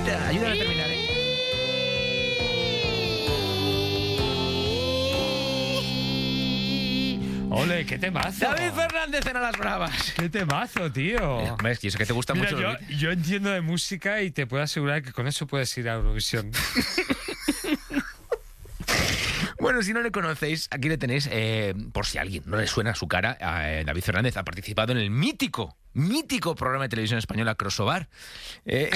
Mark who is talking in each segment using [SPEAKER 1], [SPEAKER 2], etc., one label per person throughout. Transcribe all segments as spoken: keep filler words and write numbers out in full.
[SPEAKER 1] Ayuda, ayúdame a terminar, ¿eh?
[SPEAKER 2] Ole, qué temazo.
[SPEAKER 1] David Fernández en A las Bravas.
[SPEAKER 2] Qué temazo, tío.
[SPEAKER 1] Hombre, es que eso que te gusta
[SPEAKER 2] Mira,
[SPEAKER 1] mucho.
[SPEAKER 2] yo, yo entiendo de música y te puedo asegurar que con eso puedes ir a Eurovisión.
[SPEAKER 1] Bueno, si no le conocéis, aquí le tenéis, eh, por si a alguien no le suena su cara, eh, David Fernández ha participado en el mítico, mítico programa de televisión española Crossover, eh,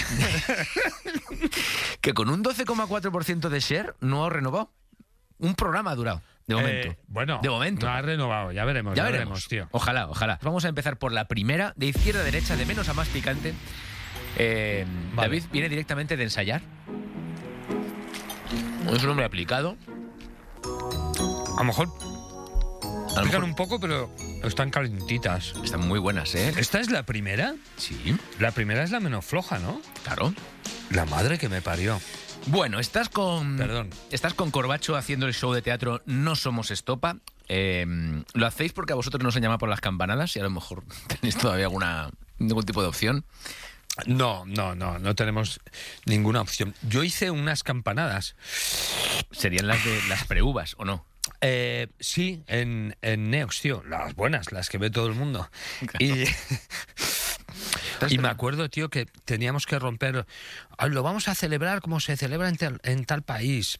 [SPEAKER 1] que con un doce coma cuatro por ciento de share no ha renovado. Un programa ha durado, de momento.
[SPEAKER 2] Eh, bueno,
[SPEAKER 1] de momento.
[SPEAKER 2] no ha renovado, ya veremos,
[SPEAKER 1] Ya
[SPEAKER 2] ya,
[SPEAKER 1] veremos,
[SPEAKER 2] veremos, tío.
[SPEAKER 1] Ojalá, ojalá. Vamos a empezar por la primera, de izquierda a derecha, de menos a más picante. Eh,
[SPEAKER 2] Vale.
[SPEAKER 1] David viene directamente de ensayar. Es un hombre aplicado.
[SPEAKER 2] A lo mejor
[SPEAKER 1] A lo
[SPEAKER 2] pican
[SPEAKER 1] mejor
[SPEAKER 2] un poco, pero están calentitas.
[SPEAKER 1] están muy buenas, ¿eh?
[SPEAKER 2] ¿Esta es la primera?
[SPEAKER 1] Sí,
[SPEAKER 2] La primera es la menos floja, ¿no?
[SPEAKER 1] claro.
[SPEAKER 2] La madre que me parió.
[SPEAKER 1] Bueno, estás con...
[SPEAKER 2] Perdón.
[SPEAKER 1] Estás con Corbacho haciendo el show de teatro No Somos Estopa. Eh, lo hacéis porque a vosotros no se llama por las campanadas y a lo mejor tenéis todavía alguna algún tipo de opción.
[SPEAKER 2] No, no, no, no tenemos ninguna opción. Yo hice unas campanadas.
[SPEAKER 1] Serían las de las preuvas, ¿o no?
[SPEAKER 2] Eh, sí, en, en Neox, tío. Las buenas, las que ve todo el mundo. Y, y me acuerdo, tío, que teníamos que romper... "Ah, lo vamos a celebrar como se celebra en tal, en tal país.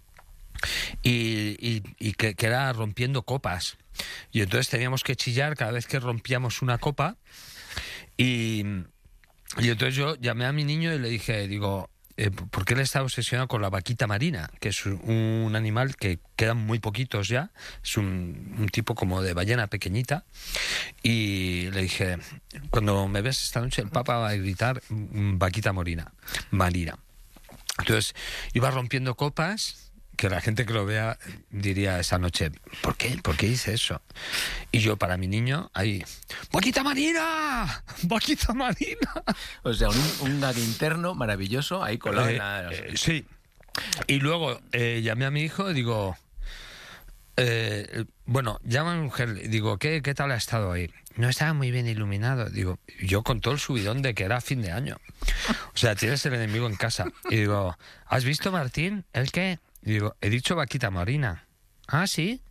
[SPEAKER 2] Y, y, y que, que era rompiendo copas. Y entonces teníamos que chillar cada vez que rompíamos una copa. Y, y entonces yo llamé a mi niño y le dije, digo... Eh, porque él está obsesionado con la vaquita marina, que es un animal que quedan muy poquitos ya, es un, un tipo como de ballena pequeñita, y le dije, cuando me ves esta noche el Papa va a gritar mm, vaquita morina, marina. Entonces iba rompiendo copas, que la gente que lo vea diría esa noche, ¿por qué? ¿Por qué hice eso? Y yo para mi niño, ahí, ¡vaquita marina! ¡Vaquita marina!
[SPEAKER 1] O sea, un, un gag interno maravilloso ahí colado
[SPEAKER 2] Eh,
[SPEAKER 1] en la...
[SPEAKER 2] eh, sí. Y luego eh, llamé a mi hijo y digo, eh, bueno, llama a mi mujer, y digo, ¿qué, ¿qué tal ha estado ahí? No estaba muy bien iluminado. Digo, yo con todo el subidón de que era fin de año. O sea, tienes el enemigo en casa. Y digo, ¿has visto, Martín? ¿El qué? Y digo, he dicho vaquita marina. Ah, ¿sí?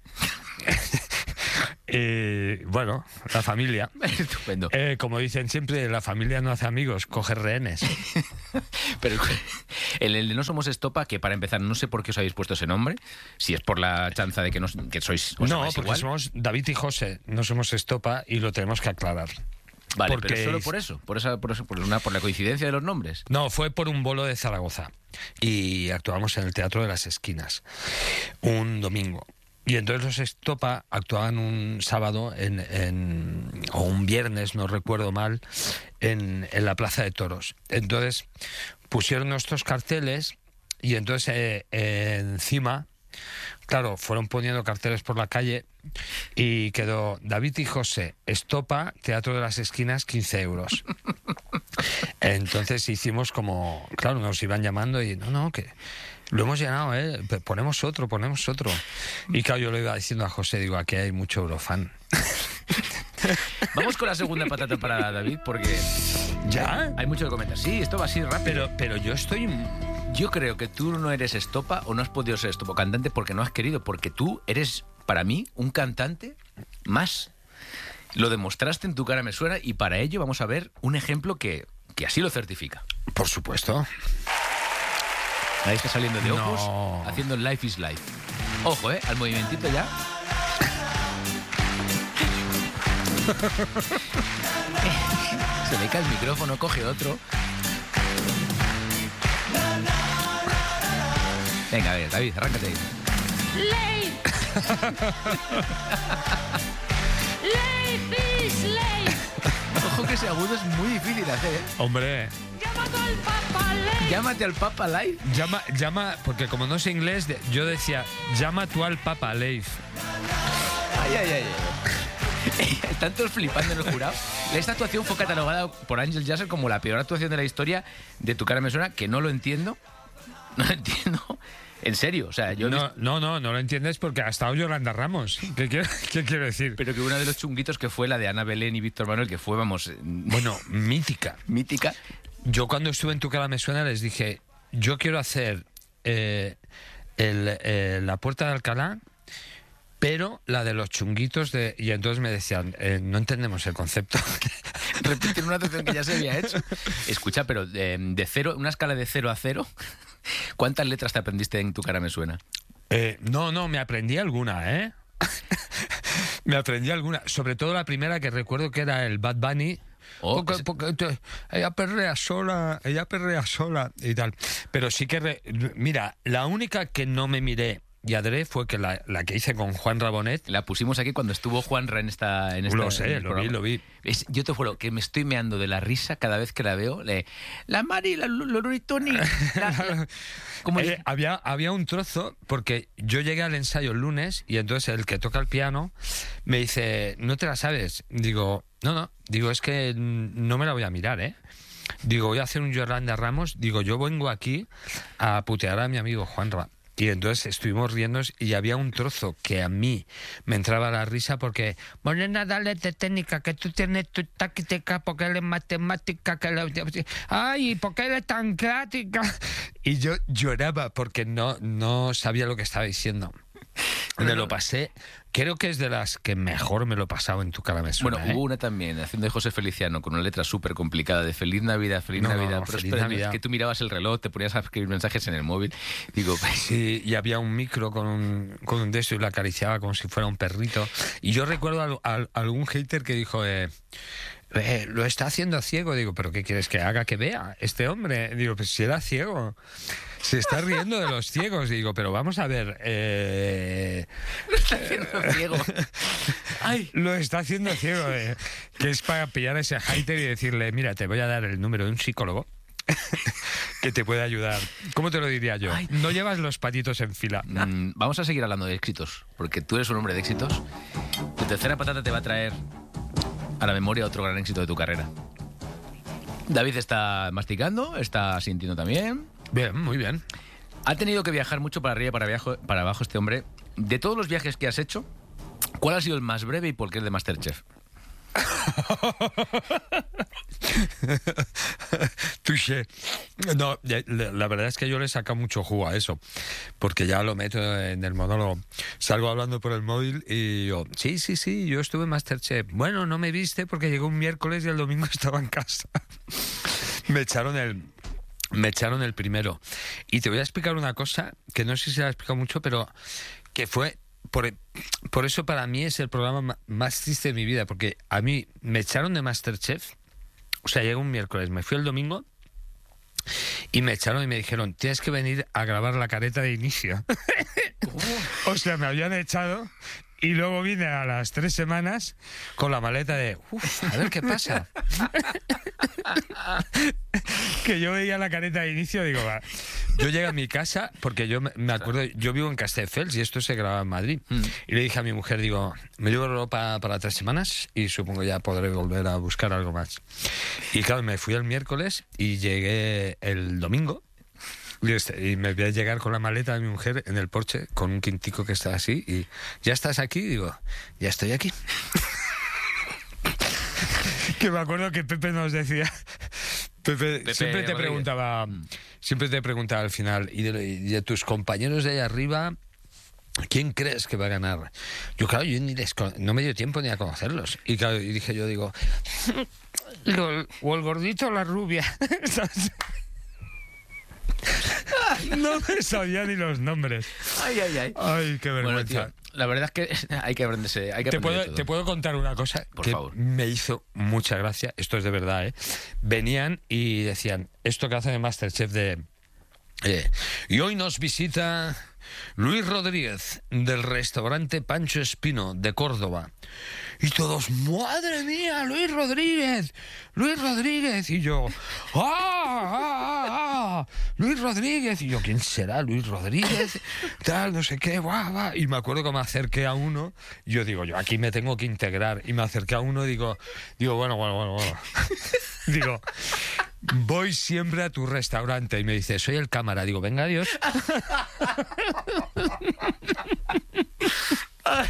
[SPEAKER 2] Eh, bueno, la familia.
[SPEAKER 1] Estupendo.
[SPEAKER 2] Eh, como dicen siempre, la familia no hace amigos, coge rehenes.
[SPEAKER 1] Pero el, el de No Somos Estopa, que para empezar no sé por qué os habéis puesto ese nombre, si es por la chanza de que, nos, que sois... os
[SPEAKER 2] No,
[SPEAKER 1] llamáis
[SPEAKER 2] porque
[SPEAKER 1] igual.
[SPEAKER 2] somos David y José, no somos Estopa y lo tenemos que aclarar.
[SPEAKER 1] Vale,
[SPEAKER 2] porque
[SPEAKER 1] pero solo por eso, por esa, por, eso por, una, por la coincidencia de los nombres.
[SPEAKER 2] No, fue por un bolo de Zaragoza y actuamos en el Teatro de las Esquinas un domingo. Y entonces los Estopa actuaban un sábado en, en, o un viernes, no recuerdo mal, en, en la Plaza de Toros. Entonces pusieron nuestros carteles y entonces eh, eh, encima, claro, fueron poniendo carteles por la calle y quedó David y José, Estopa, Teatro de las Esquinas, quince euros. Entonces hicimos como, claro, nos iban llamando y no, no, que... Lo hemos llenado, ¿eh? Ponemos otro, ponemos otro. Y claro, yo le iba diciendo a José, digo, aquí hay mucho eurofan.
[SPEAKER 1] Vamos con la segunda patata para David, porque
[SPEAKER 2] ¿Ya?
[SPEAKER 1] hay mucho que comentar. Sí, esto va así rápido.
[SPEAKER 2] Pero, pero yo estoy...
[SPEAKER 1] Yo creo que tú no eres Estopa o no has podido ser Estopa cantante porque no has querido, porque tú eres, para mí, un cantante más. Lo demostraste en Tu cara me suena y para ello vamos a ver un ejemplo que, que así lo certifica.
[SPEAKER 2] Por supuesto.
[SPEAKER 1] Ahí está saliendo de ojos,
[SPEAKER 2] No.
[SPEAKER 1] haciendo Life is Life. Ojo, ¿eh? Al movimentito ya. Se le cae el micrófono, coge otro. Venga, a ver, David, arráncate ahí.
[SPEAKER 3] Life is life.
[SPEAKER 1] Ojo que ese agudo es muy difícil de hacer, ¿eh?
[SPEAKER 2] Hombre,
[SPEAKER 3] Llamado al Papa Life.
[SPEAKER 1] Llámate al Papa Live.
[SPEAKER 2] llama, llama, porque como no sé inglés, de- yo decía, llama tú al Papa Leif.
[SPEAKER 1] Ay, ay, ay. ay. Están todos flipando en el jurado. Esta actuación fue catalogada por Ángel Yasser como la peor actuación de la historia de Tu cara me suena, que no lo entiendo. No lo entiendo. En serio, o sea, yo he
[SPEAKER 2] No,
[SPEAKER 1] visto-
[SPEAKER 2] no, no, no lo entiendes porque ha estado Yolanda Ramos. ¿Qué quiero, qué quiero decir?
[SPEAKER 1] pero que uno de los chunguitos que fue la de Ana Belén y Víctor Manuel, que fue, vamos, eh,
[SPEAKER 2] Bueno, mítica.
[SPEAKER 1] mítica.
[SPEAKER 2] yo cuando estuve en Tu cara me suena les dije, yo quiero hacer eh, el, eh, la Puerta de Alcalá, pero la de los chunguitos de... Y entonces me decían, eh, no entendemos el concepto.
[SPEAKER 1] Repetir una atención que ya se había hecho. Escucha, pero de, de cero, una escala de cero a cero, ¿cuántas letras te aprendiste en Tu cara me suena?
[SPEAKER 2] Eh, no, no, me aprendí alguna, ¿eh? me aprendí alguna. Sobre todo la primera, que recuerdo que era el Bad Bunny.
[SPEAKER 1] Oh,
[SPEAKER 2] porque,
[SPEAKER 1] ese-
[SPEAKER 2] porque te- ella perrea sola, ella perrea sola y tal. Pero sí que... re- mira, la única que no me miré y adré fue que la, la que hice con Juan Rabonet.
[SPEAKER 1] La pusimos aquí cuando estuvo Juanra en esta... En esta
[SPEAKER 2] Lo
[SPEAKER 1] en
[SPEAKER 2] sé,
[SPEAKER 1] el
[SPEAKER 2] lo vi,
[SPEAKER 1] programa.
[SPEAKER 2] lo vi.
[SPEAKER 1] Es- yo te juro que me estoy meando de la risa cada vez que la veo. Le- la Mari, la Loritoni. Como
[SPEAKER 2] Eh, había, había un trozo, porque yo llegué al ensayo el lunes y entonces el que toca el piano me dice, ¿no te la sabes? Digo, no, no, digo, es que mm, no me la voy a mirar, ¿eh? Digo, voy a hacer un Yolanda Ramos, digo, yo vengo aquí a putear a mi amigo Juanra. Y entonces estuvimos riéndonos y había un trozo que a mí me entraba la risa porque, Morena, dale de técnica, que tú tienes tu táctica, porque él es matemática, que le... ay, porque él es tan crática. Y yo lloraba porque no, no sabía lo que estaba diciendo. Me lo pasé, creo que es de las que mejor me lo he pasado en Tu cara me suena.
[SPEAKER 1] Bueno,
[SPEAKER 2] ¿eh?
[SPEAKER 1] hubo una también, haciendo de José Feliciano, con una letra súper complicada de Feliz Navidad, Feliz
[SPEAKER 2] No,
[SPEAKER 1] Navidad,
[SPEAKER 2] no,
[SPEAKER 1] próspero
[SPEAKER 2] Feliz
[SPEAKER 1] año.
[SPEAKER 2] Navidad.
[SPEAKER 1] Es que tú mirabas el reloj, te ponías a escribir mensajes en el móvil. Digo,
[SPEAKER 2] Sí, y había un micro con un, con un de esto y lo acariciaba como si fuera un perrito. Y yo recuerdo al- al- algún hater que dijo, eh, eh, lo está haciendo ciego. Digo, ¿pero qué quieres que haga que vea este hombre? Digo, pues si era ciego. Se está riendo de los ciegos. Digo, pero vamos a ver. Eh,
[SPEAKER 1] está haciendo ciego. Ay.
[SPEAKER 2] lo está haciendo ciego. eh, que es para pillar a ese hater y decirle, mira, te voy a dar el número de un psicólogo que te puede ayudar. ¿Cómo te lo diría yo?
[SPEAKER 1] Ay.
[SPEAKER 2] No llevas los patitos en fila.
[SPEAKER 1] Mm, vamos a seguir hablando de éxitos, porque tú eres un hombre de éxitos. Tu tercera patata te va a traer a la memoria otro gran éxito de tu carrera. David está masticando, está sintiendo también.
[SPEAKER 2] Bien, muy bien.
[SPEAKER 1] Ha tenido que viajar mucho para arriba y para, viajo- para abajo este hombre. De todos los viajes que has hecho, ¿cuál ha sido el más breve y por qué el de MasterChef?
[SPEAKER 2] Touché. No, ya- la la verdad es que yo le saco mucho jugo a eso, porque ya lo meto en el monólogo. Salgo hablando por el móvil y yo, sí, sí, sí, yo estuve en MasterChef. Bueno, no me viste porque llegó un miércoles y el domingo estaba en casa. Me echaron el... Me echaron el primero. Y te voy a explicar una cosa que no sé si se la he explicado mucho, pero que fue... Por, por eso para mí es el programa ma- más triste de mi vida, porque a mí me echaron de MasterChef, o sea, llegó un miércoles, me fui el domingo y me echaron y me dijeron, tienes que venir a grabar la careta de inicio. O sea, me habían echado y luego vine a las tres semanas con la maleta de, uff, a ver qué pasa. Que yo veía la careta de inicio y digo, va. Yo llegué a mi casa, porque yo me me acuerdo, yo vivo en Castelldefels y esto se graba en Madrid.
[SPEAKER 1] Mm.
[SPEAKER 2] Y le dije a mi mujer, digo, me llevo ropa para tres semanas y supongo ya podré volver a buscar algo más. Y claro, me fui el miércoles y llegué el domingo. Y, este- y me voy a llegar con la maleta de mi mujer en el porche, con un quintico que está así, y ¿ya estás aquí? Digo, ya estoy aquí. Que me acuerdo que Pepe nos decía... Pepe,
[SPEAKER 1] Pepe
[SPEAKER 2] siempre te
[SPEAKER 1] Rodríguez.
[SPEAKER 2] preguntaba, siempre te preguntaba al final, y de, y de tus compañeros de ahí arriba, ¿quién crees que va a ganar? Yo, claro, yo ni les con- no me dio tiempo ni a conocerlos. Y claro, y dije yo, digo, digo, o el gordito o la rubia. ¿Sabes? No me sabía ni los nombres.
[SPEAKER 1] Ay, ay, ay.
[SPEAKER 2] Ay, qué
[SPEAKER 1] Bueno,
[SPEAKER 2] vergüenza.
[SPEAKER 1] tío, la verdad es que hay que aprenderse. Hay que
[SPEAKER 2] Te
[SPEAKER 1] aprender
[SPEAKER 2] puedo,
[SPEAKER 1] de todo.
[SPEAKER 2] te puedo contar una cosa
[SPEAKER 1] Por
[SPEAKER 2] que
[SPEAKER 1] favor.
[SPEAKER 2] me hizo mucha gracia. Esto es de verdad, ¿eh? Venían y decían, esto que hacen en MasterChef de... eh, y hoy nos visita Luis Rodríguez, del restaurante Pancho Espino, de Córdoba. Y todos, ¡madre mía, Luis Rodríguez! ¡Luis Rodríguez! Y yo, ¡ah, ah, ah! ¡Luis Rodríguez! Y yo, ¿quién será Luis Rodríguez? Tal, no sé qué, guau, guau. Y me acuerdo que me acerqué a uno, y yo digo, yo aquí me tengo que integrar. Y me acerqué a uno y digo, digo, bueno, bueno, bueno, bueno. Digo, voy siempre a tu restaurante. Y me dice, soy el cámara. Digo, venga, adiós.
[SPEAKER 1] Ay,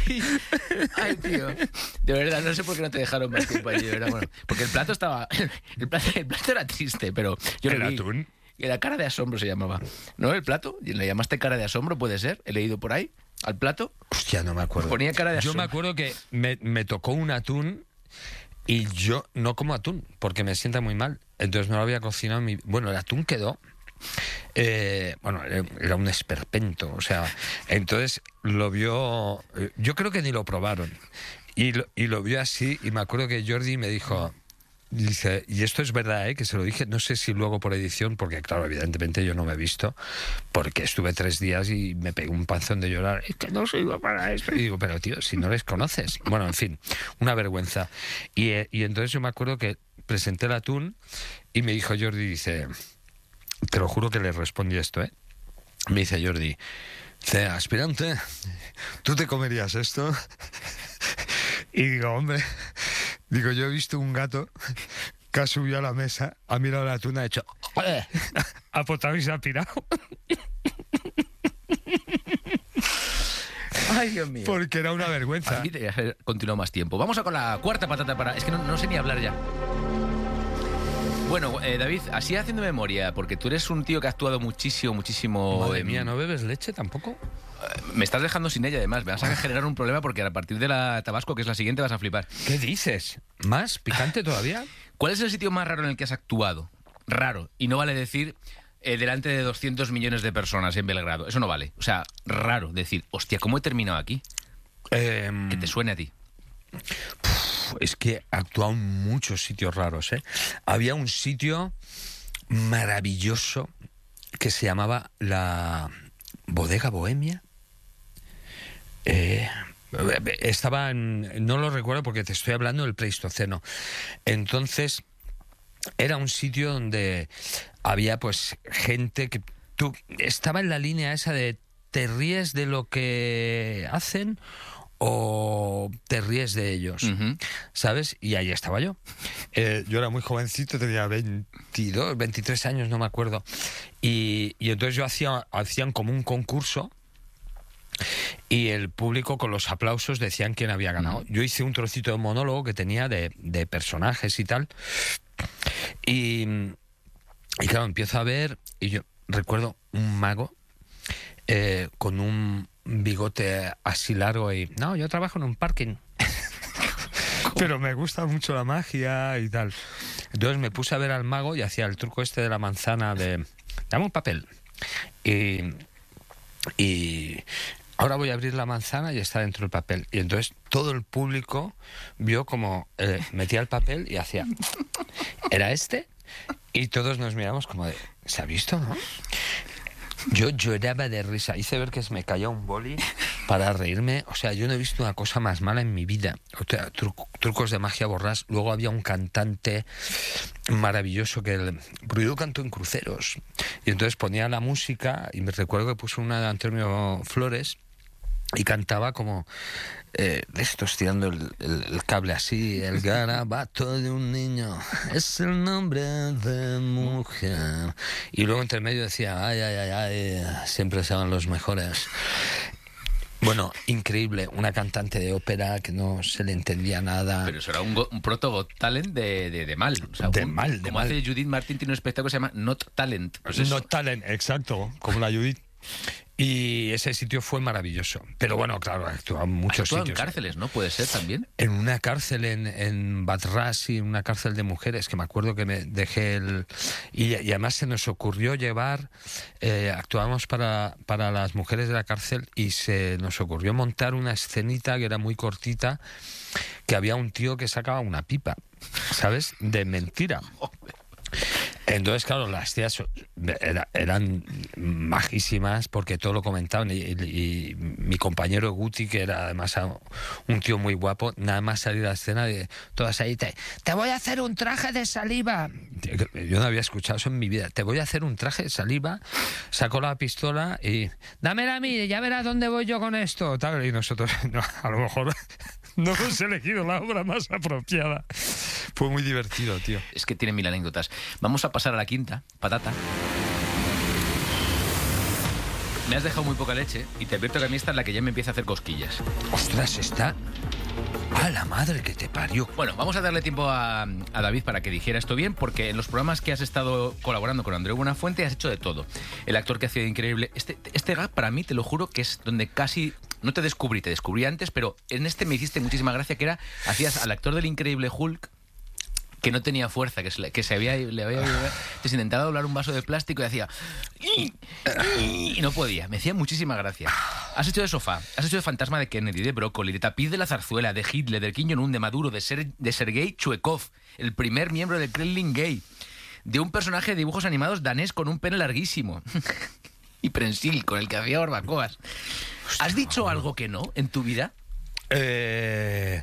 [SPEAKER 2] Jordi.
[SPEAKER 1] Ay, tío. De verdad, no sé por qué no te dejaron más tiempo allí, de verdad. Bueno, porque el plato estaba... El plato, el plato era triste, pero... Yo
[SPEAKER 2] ¿El
[SPEAKER 1] lo vi.
[SPEAKER 2] atún?
[SPEAKER 1] Era cara de asombro se llamaba. ¿No? El plato. ¿Le llamaste cara de asombro? Puede ser. He leído por ahí. Al plato.
[SPEAKER 2] Hostia, no me acuerdo.
[SPEAKER 1] Ponía cara de
[SPEAKER 2] Yo
[SPEAKER 1] asombro.
[SPEAKER 2] me acuerdo que me, me tocó un atún y yo no como atún porque me sienta muy mal. Entonces no lo había cocinado. Mi... Bueno, el atún quedó... Eh, bueno, era un esperpento, o sea, entonces lo vio, yo creo que ni lo probaron, y lo, y lo vio así, y me acuerdo que Jordi me dijo, dice, y esto es verdad, ¿eh? Que se lo dije, no sé si luego por edición, porque claro, evidentemente yo no me he visto, porque estuve tres días y me pegué un panzón de llorar, es que no sirvo para esto, y digo, pero tío, si no les conoces, bueno, en fin, una vergüenza, y, y entonces yo me acuerdo que presenté el atún, y me dijo Jordi, dice... Te lo juro que le respondí esto, ¿eh? Me dice Jordi, dice, aspirante, ¿tú te comerías esto? Y digo, hombre, digo, yo he visto un gato que ha subido a la mesa, ha mirado la tuna, ha hecho, ha potado y se ha pirado.
[SPEAKER 1] Ay, Dios mío.
[SPEAKER 2] Porque era una vergüenza.
[SPEAKER 1] Aquí te haber continuado más tiempo. Vamos a con la cuarta patata para... Es que no, no sé ni hablar ya. Bueno, eh, David, así haciendo memoria, porque tú eres un tío que ha actuado muchísimo, muchísimo...
[SPEAKER 2] Madre
[SPEAKER 1] en-
[SPEAKER 2] mía, ¿no bebes leche tampoco?
[SPEAKER 1] Me estás dejando sin ella, además. Me vas a generar un problema porque a partir de la Tabasco, que es la siguiente, vas a flipar.
[SPEAKER 2] ¿Qué dices? ¿Más picante todavía?
[SPEAKER 1] ¿Cuál es el sitio más raro en el que has actuado? Raro. Y no vale decir eh, delante de doscientos millones de personas en Belgrado. Eso no vale. O sea, raro decir, hostia, ¿cómo he terminado aquí?
[SPEAKER 2] Eh,
[SPEAKER 1] Que te suene a ti.
[SPEAKER 2] Es que he actuado en muchos sitios raros, ¿eh? Había un sitio maravilloso que se llamaba la Bodega Bohemia. Eh, estaba en... No lo recuerdo porque te estoy hablando del Pleistoceno. Entonces, era un sitio donde había pues gente que... Tú, estaba en la línea esa de te ríes de lo que hacen o te ríes de ellos,
[SPEAKER 1] Ujú.
[SPEAKER 2] ¿sabes? Y ahí estaba yo. Eh, yo era muy jovencito, tenía veintidós, veintitrés años, no me acuerdo. Y, y entonces yo hacía, hacían como un concurso y el público con los aplausos decían quién había ganado. Yo hice un trocito de monólogo que tenía de, de personajes y tal. Y, y claro, empiezo a ver y yo recuerdo un mago eh, con un bigote así largo y... No, yo trabajo en un parking. Pero me gusta mucho la magia y tal. Entonces me puse a ver al mago y hacía el truco este de la manzana de... Dame un papel. Y... Y... Ahora voy a abrir la manzana y está dentro el papel. Y entonces todo el público vio como eh, metía el papel y hacía... ¿Era este? Y todos nos miramos como de... ¿Se ha visto, no? Yo lloraba de risa. Hice ver que se me caía un boli para reírme. O sea, yo no he visto una cosa más mala en mi vida. O sea, tru- trucos de magia borrás. Luego había un cantante maravilloso que... El, porque yo canto en cruceros. Y entonces ponía la música y me recuerdo que puso una de Antonio Flores y cantaba como... Eh, de estos tirando el, el, el cable así, el garabato de un niño es el nombre de mujer. Y luego entre medio decía, ay, ay, ay, ay, siempre sean los mejores. Bueno, increíble, una cantante de ópera que no se le entendía nada.
[SPEAKER 1] Pero eso era un, go- un proto Got Talent de, de, de mal. O sea,
[SPEAKER 2] De
[SPEAKER 1] un-
[SPEAKER 2] mal, de
[SPEAKER 1] como
[SPEAKER 2] mal.
[SPEAKER 1] hace Judith Martín, tiene un espectáculo que se llama Not Talent. Pues eso.
[SPEAKER 2] No talent, exacto, como la Judith. Y ese sitio fue maravilloso. Pero bueno, claro, actuaba en
[SPEAKER 1] Has
[SPEAKER 2] muchos
[SPEAKER 1] actuado en
[SPEAKER 2] sitios.
[SPEAKER 1] cárceles, ¿no? Puede ser también.
[SPEAKER 2] En una cárcel en, en Batrás y una cárcel de mujeres, que me acuerdo que me dejé el... Y, y además se nos ocurrió llevar, eh, actuábamos para, para las mujeres de la cárcel y se nos ocurrió montar una escenita que era muy cortita, que había un tío que sacaba una pipa, ¿sabes? De mentira. Entonces, claro, las tías era- eran majísimas porque todo lo comentaban y, y- y mi compañero Guti, que era además un tío muy guapo, nada más salir a la escena de todas ahí, te, te voy a hacer un traje de saliva. Yo no había escuchado eso en mi vida. Te voy a hacer un traje de saliva. Sacó la pistola y dámela a mí, ya verás dónde voy yo con esto. Tal, y nosotros, no, a lo mejor no hemos elegido la obra más apropiada. Fue muy divertido, tío.
[SPEAKER 1] Es que tiene mil anécdotas. Vamos a pasar a la quinta, patata. me has dejado muy poca leche y te advierto que a mí esta es la que ya me empieza a hacer cosquillas.
[SPEAKER 2] Ostras, está... ¡A la madre que te parió!
[SPEAKER 1] Bueno, vamos a darle tiempo a, a David para que dijera esto bien, porque en los programas que has estado colaborando con Andreu Buenafuente has hecho de todo. El actor que hacía de Increíble... Este, este gag, para mí, te lo juro, que es donde casi... No te descubrí, te descubrí antes, pero en este me hiciste muchísima gracia, que era... Hacías al actor del Increíble Hulk... que no tenía fuerza, que se, que se había, le había... Entonces intentaba doblar un vaso de plástico y hacía... Y no podía. Me hacía muchísima gracia. Has hecho de Sofá, has hecho de Fantasma de Kennedy, de Brócoli, de Tapiz de la Zarzuela, de Hitler, del Kim Jong-un, de Maduro, de, Ser, de Sergei Chuekov, el primer miembro del Kremlin gay, de un personaje de dibujos animados danés con un pene larguísimo. Y Prensil, con el que hacía barbacoas. ¿Has dicho algo que no en tu vida?
[SPEAKER 2] Eh...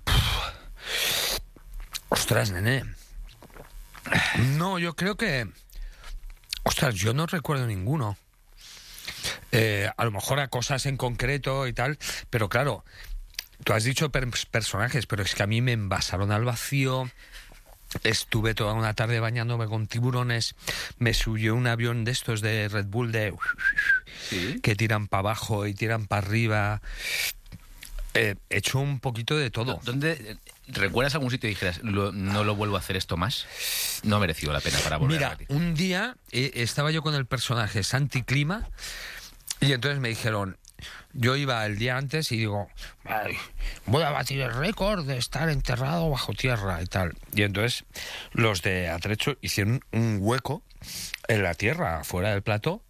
[SPEAKER 2] Ostras, nene. No, yo creo que... Ostras, yo no recuerdo ninguno. Eh, a lo mejor a cosas en concreto y tal, pero claro, tú has dicho per personajes, pero es que a mí me envasaron al vacío. Estuve toda una tarde bañándome con tiburones. Me subió un avión de estos de Red Bull de... ¿Sí? Que tiran para abajo y tiran para arriba. Eh, he hecho un poquito de todo.
[SPEAKER 1] ¿Dónde recuerdas algún sitio y dijeras, lo, no lo vuelvo a hacer esto más? No ha merecido la pena para volver
[SPEAKER 2] Mira,
[SPEAKER 1] a repetir.
[SPEAKER 2] un día eh, estaba yo con el personaje Santi Clima y entonces me dijeron, yo iba el día antes y digo, ay, voy a batir el récord de estar enterrado bajo tierra y tal. Y entonces los de Atrecho hicieron un hueco en la tierra, fuera del plató,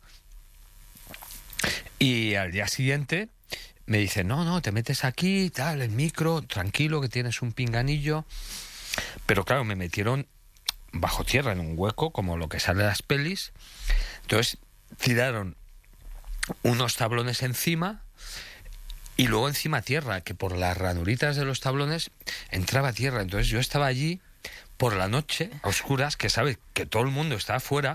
[SPEAKER 2] y al día siguiente me dice, no, no, te metes aquí, tal, el micro, tranquilo, que tienes un pinganillo. Pero claro, me metieron bajo tierra en un hueco, como lo que sale de las pelis. Entonces tiraron unos tablones encima y luego encima tierra, que por las ranuritas de los tablones entraba tierra. Entonces yo estaba allí por la noche, a oscuras, que sabes que todo el mundo está afuera.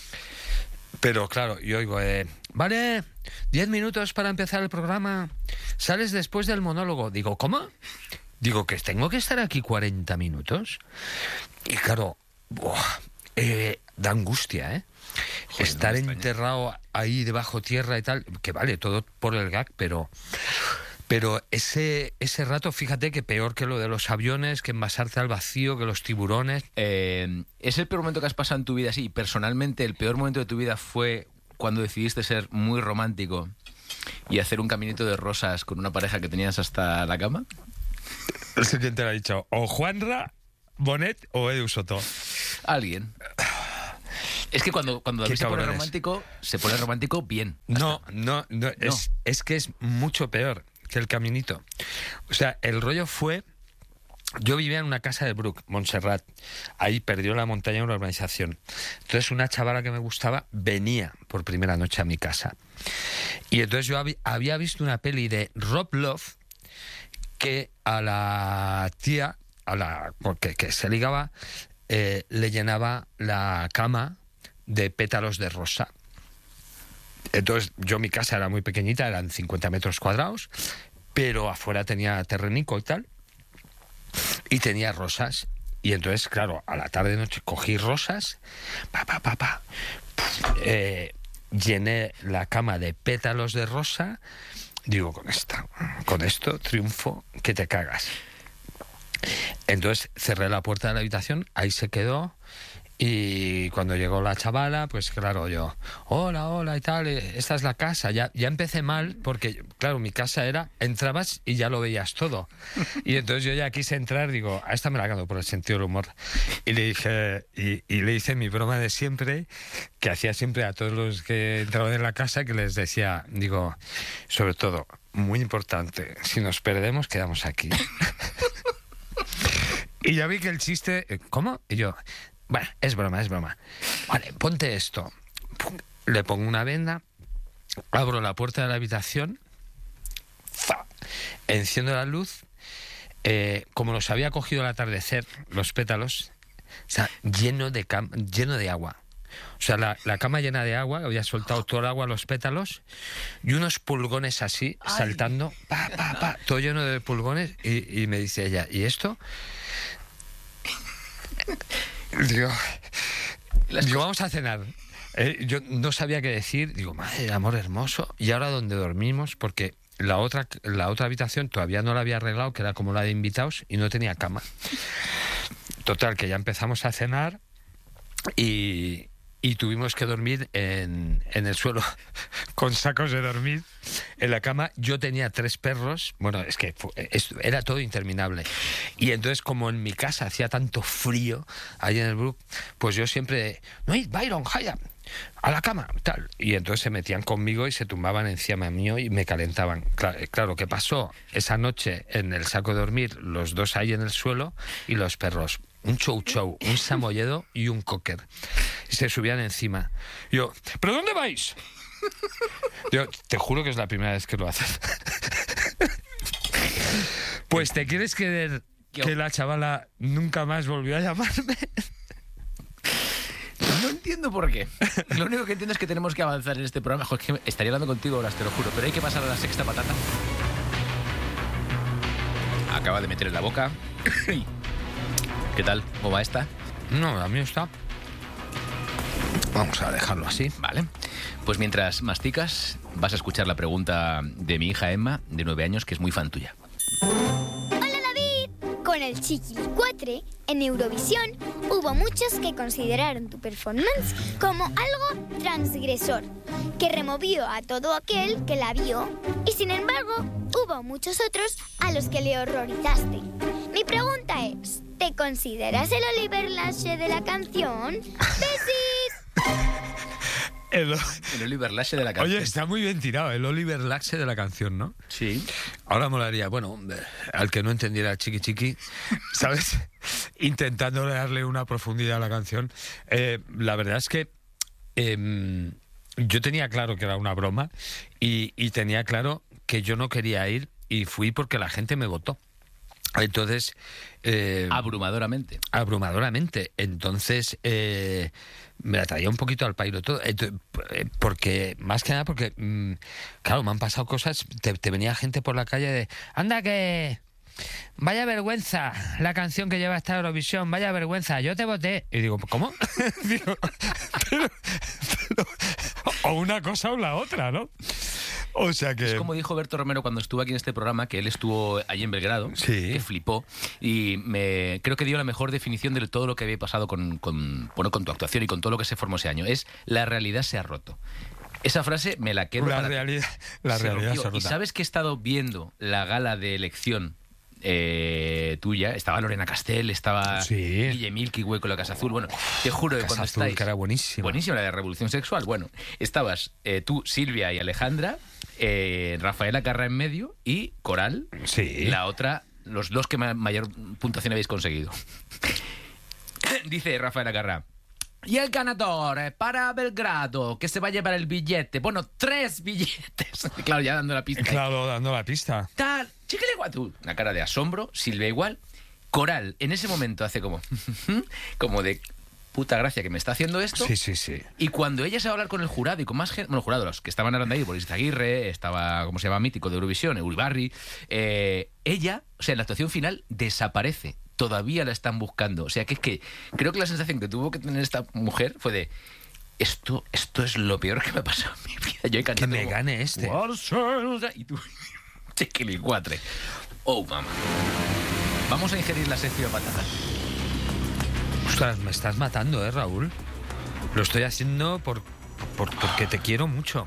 [SPEAKER 2] Pero claro, yo digo, eh, vale, diez minutos para empezar el programa, sales después del monólogo. Digo, ¿cómo? Digo, que tengo que estar aquí cuarenta minutos. Y claro, buah, eh, da angustia, ¿eh? Joder, estar no enterrado ahí debajo tierra y tal, que vale, todo por el gag, pero... Pero ese, ese rato, fíjate que peor que lo de los aviones, que envasarte al vacío, que los tiburones.
[SPEAKER 1] Eh, ¿Es el peor momento que has pasado en tu vida? Sí, personalmente, el peor momento de tu vida fue cuando decidiste ser muy romántico y hacer un caminito de rosas con una pareja que tenías hasta la cama.
[SPEAKER 2] El siguiente lo ha dicho, o Juanra, Bonet o Edu Soto.
[SPEAKER 1] Alguien. Es que cuando, cuando David se pone romántico, se pone romántico bien.
[SPEAKER 2] No, no, no, no. Es, es que es mucho peor que el caminito. O sea, el rollo fue... Yo vivía en una casa de Bruc, Montserrat. Ahí perdió la montaña en una urbanización. Entonces una chavala que me gustaba venía por primera noche a mi casa. Y entonces yo hab- había visto una peli de Rob Love que a la tía, a la porque que se ligaba, eh, le llenaba la cama de pétalos de rosa. Entonces yo, mi casa era muy pequeñita, eran cincuenta metros cuadrados, pero afuera tenía terrenico y tal, y tenía rosas. Y entonces, claro, a la tarde noche cogí rosas, pa, pa, pa, pa, eh, llené la cama de pétalos de rosa. Digo, con esta, con esto triunfo que te cagas. Entonces cerré la puerta de la habitación, ahí se quedó. Y cuando llegó la chavala, pues claro, yo, hola, hola y tal, esta es la casa. Ya, ya empecé mal porque, claro, mi casa era, entrabas y ya lo veías todo. Y entonces yo ya quise entrar, digo, a esta me la gano por el sentido del humor. Y le dije, y, y le hice mi broma de siempre, que hacía siempre a todos los que entraban en la casa, que les decía, digo, sobre todo, muy importante, si nos perdemos, quedamos aquí. Y ya vi que el chiste, ¿cómo? Y yo... Bueno, es broma, es broma. Vale, ponte esto. Le pongo una venda, abro la puerta de la habitación, ¡fa! Enciendo la luz, eh, como los había cogido al atardecer, los pétalos, o sea, lleno de, cam lleno de agua. O sea, la, la cama llena de agua, había soltado todo el agua a los pétalos, y unos pulgones así, ¡ay! Saltando, pa, pa, pa, todo lleno de pulgones, y, y me dice ella, ¿y esto? Digo, digo, vamos a cenar. Eh, yo no sabía qué decir, digo, madre, amor hermoso, y ahora dónde dormimos, porque la otra, la otra habitación todavía no la había arreglado, que era como la de invitados, y no tenía cama. Total, que ya empezamos a cenar y, y tuvimos que dormir en, en el suelo con sacos de dormir en la cama. Yo tenía tres perros, bueno, es que fue, es, era todo interminable. Y entonces, como en mi casa hacía tanto frío ahí en el Brook, pues yo siempre, no, Byron, Jaya, a la cama, tal. Y entonces se metían conmigo y se tumbaban encima mío y me calentaban. Claro, claro, ¿qué pasó? Esa noche en el saco de dormir, los dos ahí en el suelo y los perros. Un chow chow, un samoyedo y un cocker. Y se subían encima. Yo, ¿pero dónde vais? Yo, te juro que es la primera vez que lo haces. Pues te quieres creer que la chavala nunca más volvió a llamarme.
[SPEAKER 1] No entiendo por qué. Lo único que entiendo es que tenemos que avanzar en este programa. Joder, que estaría hablando contigo horas, te lo juro, pero hay que pasar a la sexta patata. Acaba de meter en la boca. ¿Qué tal? ¿Cómo va esta?
[SPEAKER 2] No, a mí está. Vamos a dejarlo así.
[SPEAKER 1] Vale. Pues mientras masticas, vas a escuchar la pregunta de mi hija Emma, de nueve años, que es muy fan tuya.
[SPEAKER 4] ¡Hola, David! Con el Chiquilicuatre, en Eurovisión, hubo muchos que consideraron tu performance como algo transgresor, que removió a todo aquel que la vio, y sin embargo, hubo muchos otros a los que le horrorizaste. Mi pregunta es, ¿te consideras el Oliver Lache de la canción? ¡Besis!
[SPEAKER 2] El,
[SPEAKER 1] el Oliver Lache de la canción.
[SPEAKER 2] Oye, está muy bien tirado, el Oliver Lache de la canción, ¿no?
[SPEAKER 1] Sí.
[SPEAKER 2] Ahora molaría, bueno, al que no entendiera Chiqui Chiqui, ¿sabes? Intentando darle una profundidad a la canción. Eh, la verdad es que eh, yo tenía claro que era una broma y, y tenía claro que yo no quería ir y fui porque la gente me votó. Entonces... Eh,
[SPEAKER 1] abrumadoramente.
[SPEAKER 2] Abrumadoramente. Entonces, eh, me la traía un poquito al pairo todo. Entonces, porque, más que nada porque, mmm, claro, me han pasado cosas, te, te venía gente por la calle de, anda que... Vaya vergüenza la canción que lleva esta Eurovisión, vaya vergüenza, yo te voté. Y digo, ¿cómo? digo, pero, pero, o una cosa o la otra, ¿no? O sea que...
[SPEAKER 1] Es como dijo Berto Romero cuando estuvo aquí en este programa, que él estuvo allí en Belgrado,
[SPEAKER 2] sí,
[SPEAKER 1] que flipó, y me creo que dio la mejor definición de todo lo que había pasado con, con, bueno, con tu actuación y con todo lo que se formó ese año. Es, la realidad se ha roto. Esa frase me la quedo
[SPEAKER 2] la
[SPEAKER 1] para...
[SPEAKER 2] realidad, la
[SPEAKER 1] se
[SPEAKER 2] realidad
[SPEAKER 1] rompió.
[SPEAKER 2] se ha roto.
[SPEAKER 1] Y sabes que he estado viendo la gala de elección eh, tuya, estaba Lorena Castell, estaba
[SPEAKER 2] sí.
[SPEAKER 1] Guille Milky Way con la Casa Azul. Bueno, te juro que
[SPEAKER 2] Casa
[SPEAKER 1] cuando
[SPEAKER 2] Azul,
[SPEAKER 1] estáis...
[SPEAKER 2] que era buenísima.
[SPEAKER 1] Buenísima, la de Revolución Sexual. Bueno, estabas eh, tú, Silvia y Alejandra, eh, Rafaela Carrà en medio y Coral,
[SPEAKER 2] sí.
[SPEAKER 1] la otra, los dos que ma- mayor puntuación habéis conseguido. Dice Rafaela Carrà: y el ganador para Belgrado, que se va a llevar el billete. Bueno, tres billetes. Claro, ya dando la pista.
[SPEAKER 2] Claro, dando la pista.
[SPEAKER 1] Tal, chiquile guatú. Una cara de asombro, Silvia igual. Coral, en ese momento hace como... como de... puta gracia que me está haciendo esto.
[SPEAKER 2] Sí, sí, sí.
[SPEAKER 1] Y cuando ella se va a hablar con el jurado y con más gente, bueno, el jurado, los que estaban hablando ahí, Boris Aguirre, estaba, ¿cómo se llama? Mítico de Eurovisión, Uribarri, eh, ella, o sea, en la actuación final, desaparece. Todavía la están buscando. O sea, que es que creo que la sensación que tuvo que tener esta mujer fue de, esto, esto es lo peor que me ha pasado en mi vida. Yo he cantado
[SPEAKER 2] que me
[SPEAKER 1] como,
[SPEAKER 2] gane este.
[SPEAKER 1] Y tú, chiquilicuatre. Oh, mamá. Vamos a ingerir la sección patata.
[SPEAKER 2] Ostras, me estás matando, ¿eh, Raúl? Lo estoy haciendo por, por porque te quiero mucho.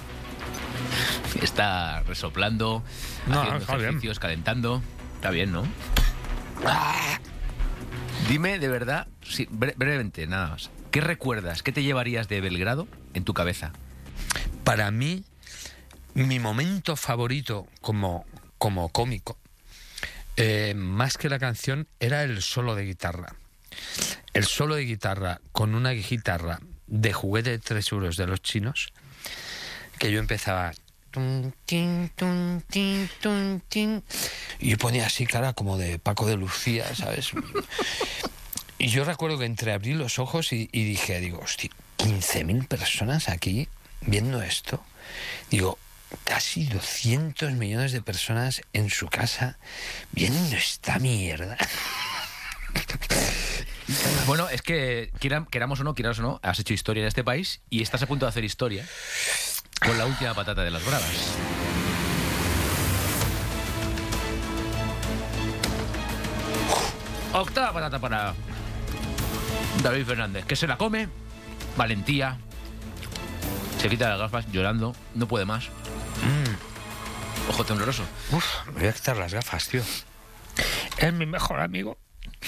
[SPEAKER 1] Está resoplando,
[SPEAKER 2] No,
[SPEAKER 1] haciendo
[SPEAKER 2] está bien.
[SPEAKER 1] ejercicios, calentando. Está bien, ¿no? ¡Ah! Dime, de verdad, sí, bre- brevemente, nada más. ¿Qué recuerdas? ¿Qué te llevarías de Belgrado en tu cabeza?
[SPEAKER 2] Para mí, mi momento favorito como, como cómico, eh, más que la canción, era el solo de guitarra. El solo de guitarra con una guitarra de juguete de tres euros de los chinos, que yo empezaba... Tun, tin, tun, tin, tun, tin, y yo ponía así cara como de Paco de Lucía, ¿sabes? Y yo recuerdo que entreabrí los ojos y, y dije, digo, hostia, quince mil personas aquí viendo esto. Digo, casi doscientos millones de personas en su casa viendo esta mierda.
[SPEAKER 1] Bueno, es que quieran, queramos o no, quieras o no, has hecho historia en este país y estás a punto de hacer historia con la última patata de las bravas. Octava patata para David Fernández, que se la come, valentía, se quita las gafas llorando, no puede más. Mm. Ojo tembloroso.
[SPEAKER 2] Uf, me voy a quitar las gafas, tío. Es mi mejor amigo.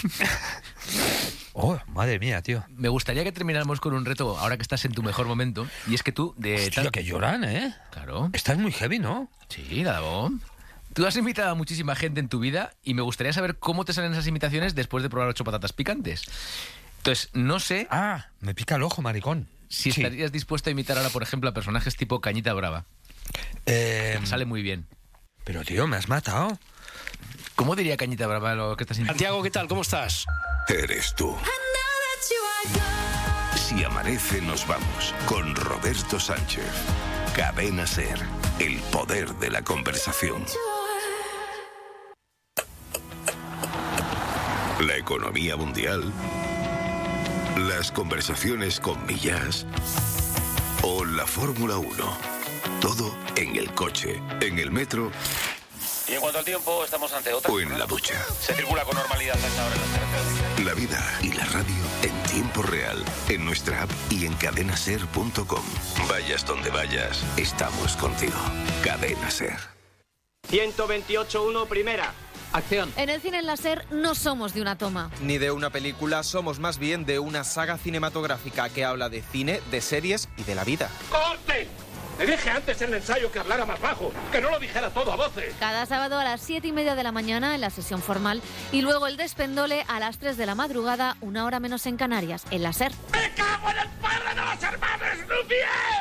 [SPEAKER 2] Oh, madre mía, tío.
[SPEAKER 1] Me gustaría que termináramos con un reto ahora que estás en tu mejor momento. Y es que tú de
[SPEAKER 2] Hostia,
[SPEAKER 1] tal...
[SPEAKER 2] que lloran, ¿eh?
[SPEAKER 1] Claro.
[SPEAKER 2] Estás muy heavy, ¿no?
[SPEAKER 1] Sí, Davo. Tú has invitado a muchísima gente en tu vida y me gustaría saber cómo te salen esas imitaciones después de probar ocho patatas picantes. Entonces, no sé
[SPEAKER 2] Ah, me pica el ojo, maricón.
[SPEAKER 1] si
[SPEAKER 2] Sí.
[SPEAKER 1] estarías dispuesto a imitar ahora, por ejemplo, a personajes tipo Cañita Brava.
[SPEAKER 2] Eh,
[SPEAKER 1] Sale muy bien.
[SPEAKER 2] pero, tío, me has matado.
[SPEAKER 1] ¿Cómo diría Cañita Brava lo que estás imitando?
[SPEAKER 5] Santiago, ¿qué tal? ¿Cómo estás?
[SPEAKER 6] Eres tú. Si amanece, nos vamos. Con Roberto Sánchez. Cadena SER. El poder de la conversación. La economía mundial. Las conversaciones con Millás. O la Fórmula uno. Todo en el coche, en el metro.
[SPEAKER 7] Y en cuanto al tiempo, estamos ante otra.
[SPEAKER 6] O en la ducha.
[SPEAKER 7] Se circula con normalidad a esta hora en las carreteras.
[SPEAKER 6] La vida y la radio en tiempo real, en nuestra app y en cadena ser punto com. Vayas donde vayas, estamos contigo. Cadena SER.
[SPEAKER 8] ciento veintiocho uno, primera.
[SPEAKER 9] Acción.
[SPEAKER 3] En el cine en la SER no somos de una toma.
[SPEAKER 10] Ni de una película, somos más bien de una saga cinematográfica que habla de cine, de series y de la vida.
[SPEAKER 5] ¡Corte! Le dije antes en el ensayo que hablara más bajo, que no lo dijera todo a voces.
[SPEAKER 3] Cada sábado a las siete y media de la mañana en la sesión formal y luego el despendole a las tres de la madrugada, una hora menos en Canarias, en la SER.
[SPEAKER 5] ¡Me cago en el padre de los hermanos Lumière!